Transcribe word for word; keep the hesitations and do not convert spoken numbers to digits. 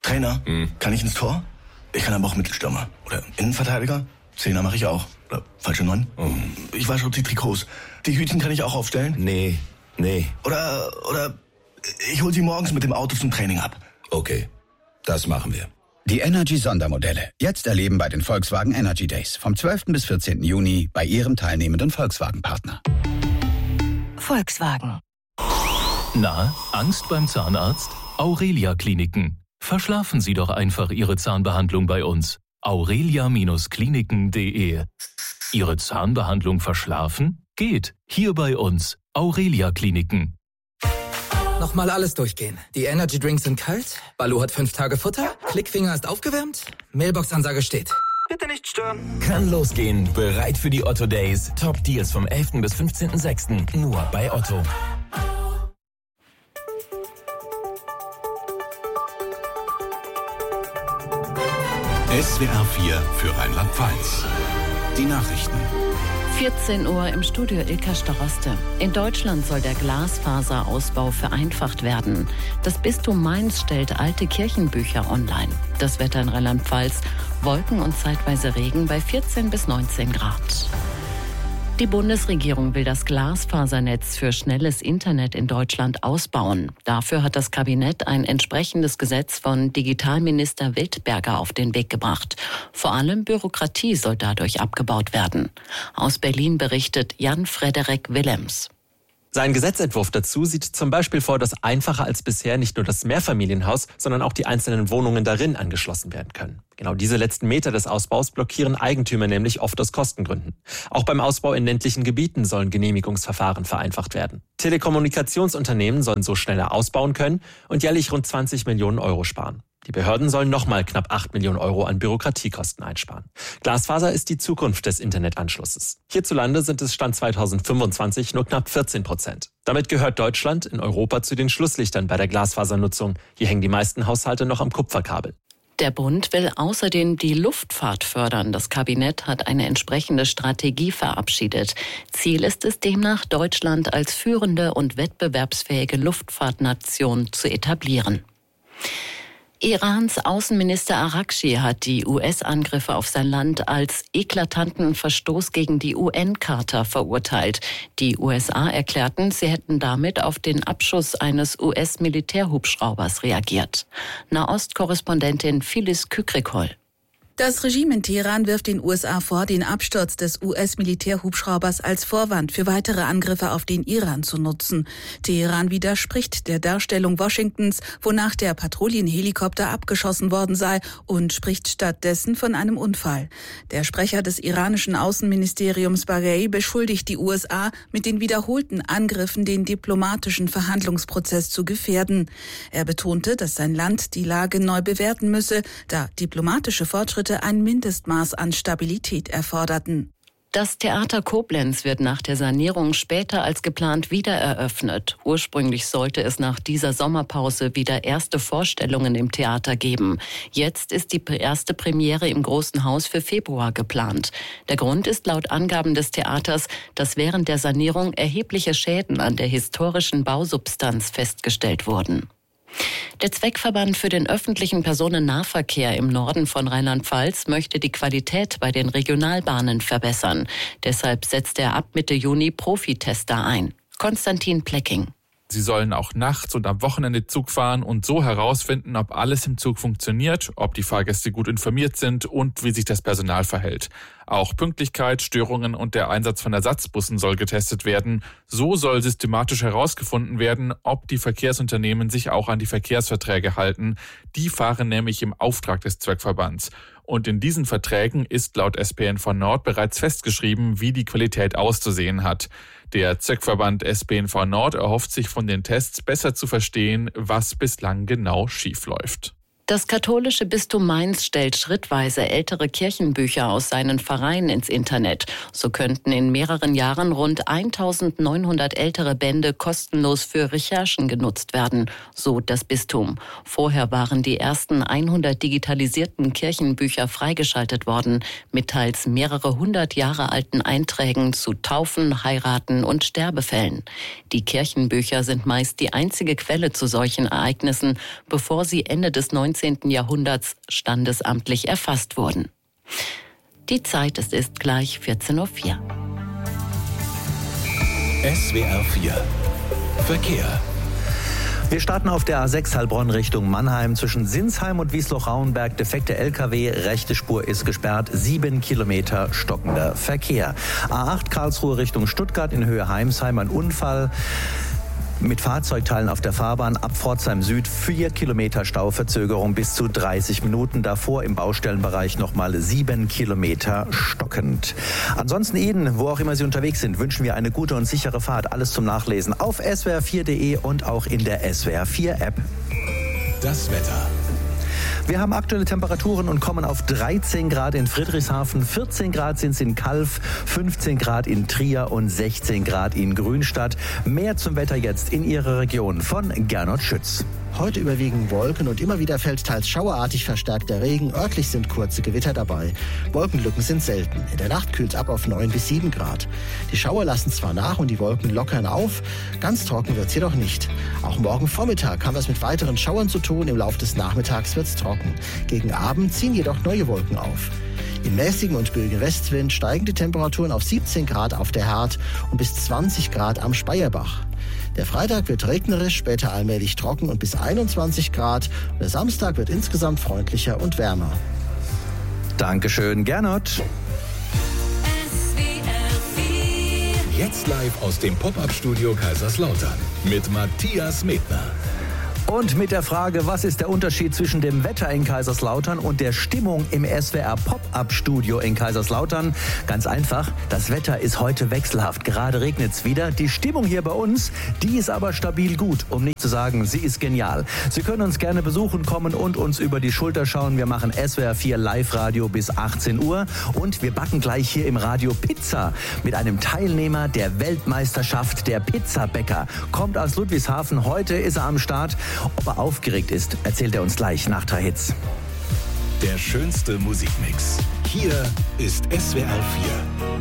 Trainer, Hm. kann ich ins Tor? Ich kann aber auch Mittelstürmer. Oder Innenverteidiger? Zehner mache ich auch. Oder falsche Neun? Oh. Ich wasche auch die Trikots. Die Hütchen kann ich auch aufstellen? Nee, nee. Oder, oder ich hol sie morgens mit dem Auto zum Training ab. Okay, das machen wir. Die Energy-Sondermodelle. Jetzt erleben bei den Volkswagen Energy Days. Vom zwölften bis vierzehnten Juni bei Ihrem teilnehmenden Volkswagen-Partner. Volkswagen. Na, Angst beim Zahnarzt? Aurelia Kliniken. Verschlafen Sie doch einfach Ihre Zahnbehandlung bei uns. aurelia Kliniken punkt de. Ihre Zahnbehandlung verschlafen? Geht. Hier bei uns. Aurelia Kliniken. Nochmal alles durchgehen. Die Energy Drinks sind kalt, Balu hat fünf Tage Futter, Klickfinger ist aufgewärmt, Mailbox-Ansage steht. Bitte nicht stören. Kann losgehen. Bereit für die Otto Days. Top Deals vom elften bis fünfzehnten sechsten Nur bei Otto. S W R vier für Rheinland-Pfalz. Die Nachrichten. vierzehn Uhr im Studio Ilka Staroste. In Deutschland soll der Glasfaserausbau vereinfacht werden. Das Bistum Mainz stellt alte Kirchenbücher online. Das Wetter in Rheinland-Pfalz: Wolken und zeitweise Regen bei vierzehn bis neunzehn Grad. Die Bundesregierung will das Glasfasernetz für schnelles Internet in Deutschland ausbauen. Dafür hat das Kabinett ein entsprechendes Gesetz von Digitalminister Wildberger auf den Weg gebracht. Vor allem Bürokratie soll dadurch abgebaut werden. Aus Berlin berichtet Jan-Frederik Willems. Sein Gesetzentwurf dazu sieht zum Beispiel vor, dass einfacher als bisher nicht nur das Mehrfamilienhaus, sondern auch die einzelnen Wohnungen darin angeschlossen werden können. Genau diese letzten Meter des Ausbaus blockieren Eigentümer nämlich oft aus Kostengründen. Auch beim Ausbau in ländlichen Gebieten sollen Genehmigungsverfahren vereinfacht werden. Telekommunikationsunternehmen sollen so schneller ausbauen können und jährlich rund zwanzig Millionen Euro sparen. Die Behörden sollen nochmal knapp acht Millionen Euro an Bürokratiekosten einsparen. Glasfaser ist die Zukunft des Internetanschlusses. Hierzulande sind es Stand zweitausendfünfundzwanzig nur knapp vierzehn Prozent. Damit gehört Deutschland in Europa zu den Schlusslichtern bei der Glasfasernutzung. Hier hängen die meisten Haushalte noch am Kupferkabel. Der Bund will außerdem die Luftfahrt fördern. Das Kabinett hat eine entsprechende Strategie verabschiedet. Ziel ist es demnach, Deutschland als führende und wettbewerbsfähige Luftfahrtnation zu etablieren. Irans Außenminister Araghchi hat die U S-Angriffe auf sein Land als eklatanten Verstoß gegen die U N-Charta verurteilt. Die U S A erklärten, sie hätten damit auf den Abschuss eines U S-Militärhubschraubers reagiert. Nahost-Korrespondentin Phyllis Kükrikol. Das Regime in Teheran wirft den U S A vor, den Absturz des U S-Militärhubschraubers als Vorwand für weitere Angriffe auf den Iran zu nutzen. Teheran widerspricht der Darstellung Washingtons, wonach der Patrouillenhelikopter abgeschossen worden sei, und spricht stattdessen von einem Unfall. Der Sprecher des iranischen Außenministeriums Baghei beschuldigt die U S A, mit den wiederholten Angriffen den diplomatischen Verhandlungsprozess zu gefährden. Er betonte, dass sein Land die Lage neu bewerten müsse, da diplomatische Fortschritte ein Mindestmaß an Stabilität erforderten. Das Theater Koblenz wird nach der Sanierung später als geplant wieder eröffnet. Ursprünglich sollte es nach dieser Sommerpause wieder erste Vorstellungen im Theater geben. Jetzt ist die erste Premiere im Großen Haus für Februar geplant. Der Grund ist laut Angaben des Theaters, dass während der Sanierung erhebliche Schäden an der historischen Bausubstanz festgestellt wurden. Der Zweckverband für den öffentlichen Personennahverkehr im Norden von Rheinland-Pfalz möchte die Qualität bei den Regionalbahnen verbessern. Deshalb setzt er ab Mitte Juni Profitester ein. Konstantin Plecking. Sie sollen auch nachts und am Wochenende Zug fahren und so herausfinden, ob alles im Zug funktioniert, ob die Fahrgäste gut informiert sind und wie sich das Personal verhält. Auch Pünktlichkeit, Störungen und der Einsatz von Ersatzbussen soll getestet werden. So soll systematisch herausgefunden werden, ob die Verkehrsunternehmen sich auch an die Verkehrsverträge halten. Die fahren nämlich im Auftrag des Zweckverbands. Und in diesen Verträgen ist laut S P N V Nord bereits festgeschrieben, wie die Qualität auszusehen hat. Der Zweckverband S P N V Nord erhofft sich von den Tests besser zu verstehen, was bislang genau schiefläuft. Das katholische Bistum Mainz stellt schrittweise ältere Kirchenbücher aus seinen Pfarreien ins Internet. So könnten in mehreren Jahren rund eintausendneunhundert ältere Bände kostenlos für Recherchen genutzt werden, so das Bistum. Vorher waren die ersten hundert digitalisierten Kirchenbücher freigeschaltet worden, mit teils mehrere hundert Jahre alten Einträgen zu Taufen, Heiraten und Sterbefällen. Die Kirchenbücher sind meist die einzige Quelle zu solchen Ereignissen, bevor sie Ende des neunzehnten neunzehnten Jahrhunderts standesamtlich erfasst wurden. Die Zeit, es ist gleich vierzehn Uhr vier. S W R vier Verkehr. Wir starten auf der A sechs Heilbronn Richtung Mannheim zwischen Sinsheim und Wiesloch-Rauenberg. Defekte L K W, rechte Spur ist gesperrt, sieben Kilometer stockender Verkehr. A acht Karlsruhe Richtung Stuttgart in Höhe Heimsheim, ein Unfall mit Fahrzeugteilen auf der Fahrbahn ab Pforzheim Süd, vier Kilometer Stauverzögerung bis zu dreißig Minuten. Davor im Baustellenbereich nochmal sieben Kilometer stockend. Ansonsten Ihnen, wo auch immer Sie unterwegs sind, wünschen wir eine gute und sichere Fahrt. Alles zum Nachlesen auf S W R vier punkt de und auch in der S W R vier App. Das Wetter. Wir haben aktuelle Temperaturen und kommen auf dreizehn Grad in Friedrichshafen, vierzehn Grad sind es in Calw, fünfzehn Grad in Trier und sechzehn Grad in Grünstadt. Mehr zum Wetter jetzt in Ihrer Region von Gernot Schütz. Heute überwiegen Wolken und immer wieder fällt teils schauerartig verstärkter Regen. Örtlich sind kurze Gewitter dabei. Wolkenlücken sind selten. In der Nacht kühlt es ab auf neun bis sieben Grad. Die Schauer lassen zwar nach und die Wolken lockern auf, ganz trocken wird es jedoch nicht. Auch morgen Vormittag haben wir es mit weiteren Schauern zu tun. Im Laufe des Nachmittags wird es trocken. Gegen Abend ziehen jedoch neue Wolken auf. Im mäßigen und böigen Westwind steigen die Temperaturen auf siebzehn Grad auf der Hart und bis zwanzig Grad am Speyerbach. Der Freitag wird regnerisch, später allmählich trocken und bis einundzwanzig Grad. Und der Samstag wird insgesamt freundlicher und wärmer. Dankeschön, Gernot. Jetzt live aus dem Pop-Up-Studio Kaiserslautern mit Matthias Medner. Und mit der Frage, was ist der Unterschied zwischen dem Wetter in Kaiserslautern und der Stimmung im S W R Pop-Up-Studio in Kaiserslautern? Ganz einfach, das Wetter ist heute wechselhaft. Gerade regnet es wieder. Die Stimmung hier bei uns, die ist aber stabil gut, um nicht zu sagen, sie ist genial. Sie können uns gerne besuchen kommen und uns über die Schulter schauen. Wir machen S W R vier Live-Radio bis achtzehn Uhr und wir backen gleich hier im Radio Pizza mit einem Teilnehmer der Weltmeisterschaft der Pizzabäcker. Kommt aus Ludwigshafen, heute ist er am Start. Ob er aufgeregt ist, erzählt er uns gleich nach drei Hits. Der schönste Musikmix. Hier ist S W R vier.